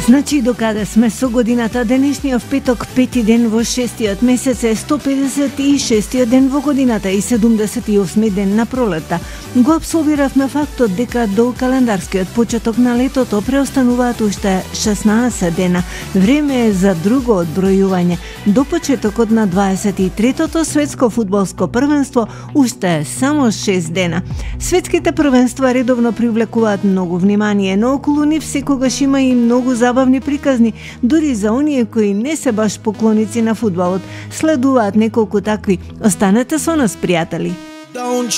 Значи, докаде сме со годината, денешниот петок, пети ден во шестиот месец е 156 ден во годината и 78 ден на пролетта. Го апсолвиравме фактот дека до календарскиот почеток на летото преостануваат уште 16 дена. Време е за друго одбројување. До почетокот на 23-тото светско фудбалско првенство уште е само 6 дена. Светските првенства редовно привлекуваат многу внимание, но околу нив секогаш има и многу забавни приказни, дури за оние кои не се баш поклоници на фудбалот. Следуваат неколку такви. Останете со нас, пријатели.